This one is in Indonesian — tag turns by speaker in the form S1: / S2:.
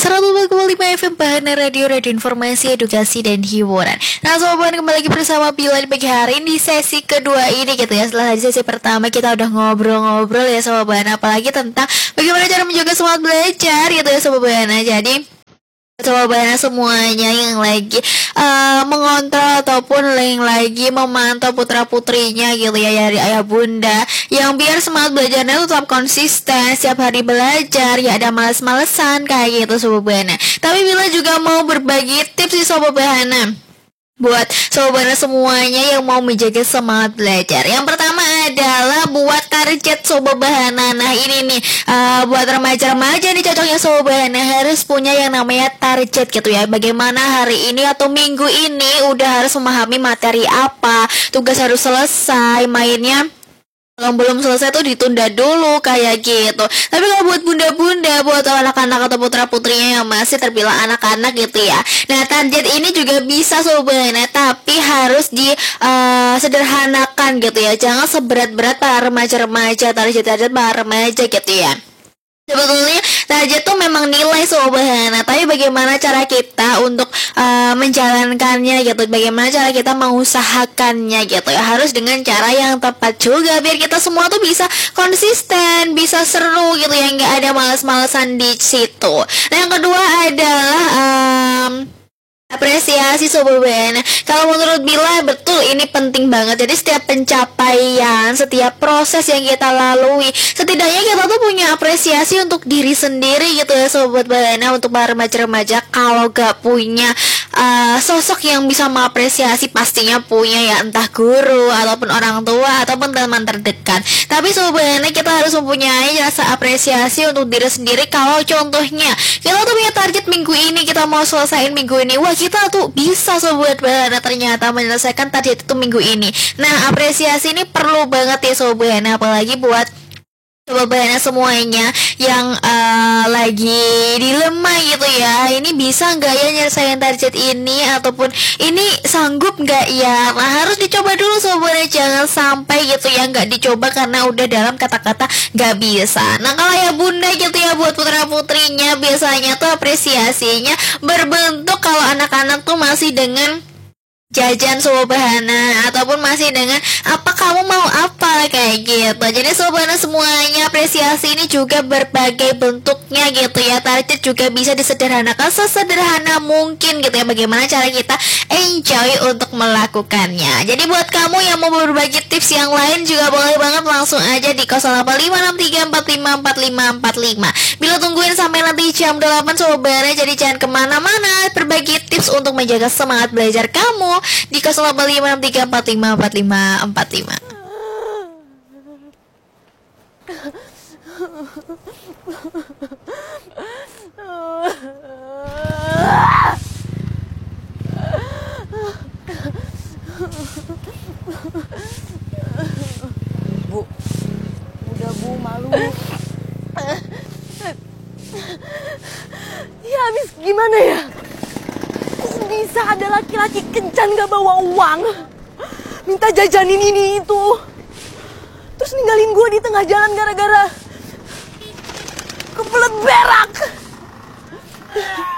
S1: 104,5 FM Bahana Radio Informasi, Edukasi, dan Hiburan. Nah sobat, kembali lagi bersama Bila di pagi hari ini di sesi kedua ini gitu ya. Setelah di sesi pertama kita udah ngobrol-ngobrol ya sobat Bahana, apalagi tentang bagaimana cara menjaga semangat belajar gitu ya sobat Bahana. Jadi sobat Bahana semuanya yang lagi mengontrol ataupun yang lagi memantau putra-putrinya gitu ya dari ayah bunda, yang biar semangat belajarnya itu tetap konsisten, setiap hari belajar, ya ada males-malesan kayak gitu sobat Bahana. Tapi Bila juga mau berbagi tips sih sobat Bahana buat sobat Bahana semuanya yang mau menjaga semangat belajar. Yang pertama adalah buat target sobat Bahana. Nah ini nih buat remaja-remaja nih cocoknya sobat Bahana harus punya yang namanya target gitu ya. Bagaimana hari ini atau minggu ini udah harus memahami materi apa, tugas harus selesai, mainnya kalau belum selesai tuh ditunda dulu kayak gitu. Tapi kalau buat bunda-bunda, buat anak-anak atau putra-putrinya yang masih terbilang anak-anak gitu ya, nah target ini juga bisa sobat, tapi harus sederhanakan gitu ya. Jangan seberat-berat para remaja-remaja, target para remaja gitu ya. Sebetulnya target tuh memang nilai sobat Bahana, tapi bagaimana cara kita untuk menjalankannya gitu, bagaimana cara kita mengusahakannya gitu ya, harus dengan cara yang tepat juga biar kita semua tuh bisa konsisten, bisa seru gitu ya, nggak ada males-malesan di situ. Nah yang kedua adalah apresiasi sobat Bahana. Kalau menurut Bila betul ini penting banget. Jadi setiap pencapaian, setiap proses yang kita lalui, setidaknya kita tuh punya apresiasi untuk diri sendiri gitu ya sobat Bahana. Untuk para remaja-remaja, kalau gak punya sosok yang bisa mengapresiasi, pastinya punya ya, entah guru ataupun orang tua ataupun teman terdekat. Tapi sobat Bahana kita harus mempunyai rasa apresiasi untuk diri sendiri. Kalau contohnya kita tuh punya target minggu ini, kita mau selesaiin minggu ini, wah kita tuh bisa sobat Bahana ternyata menyelesaikan target itu minggu ini. Nah apresiasi ini perlu banget ya sobat Bahana, apalagi buat sobat Bahana semuanya yang lagi dilema gitu ya, ini bisa nggak ya nyelesain target ini, ataupun ini sanggup nggak ya. Nah harus dicoba dulu sobat Bahana, jangan sampai gitu ya nggak dicoba karena udah dalam kata-kata nggak bisa. Nah kalau ya bunda gitu ya, buat putra putrinya biasanya tuh apresiasinya berbentuk kalau anak-anak tuh masih dengan jajan sobat Bahana, ataupun masih dengan apa kamu mau apa kayak gitu. Jadi sobat Bahana semuanya, apresiasi ini juga berbagai bentuknya gitu ya. Target juga bisa disederhanakan sesederhana mungkin gitu ya, bagaimana cara kita enjoy untuk melakukannya. Jadi buat kamu yang mau berbagi tips yang lain juga boleh banget langsung aja di 085634545545. Bila tungguin sampai nanti jam 8 sobat Bahana, jadi jangan kemana-mana, berbagi tips untuk menjaga semangat belajar kamu di 085634545545.
S2: Bu, udah bu, malu. Ya habis gimana ya? Kok bisa ada laki-laki kencan gak bawa uang, minta jajanin ini itu, terus ninggalin gue di tengah jalan gara-gara kebelet berak.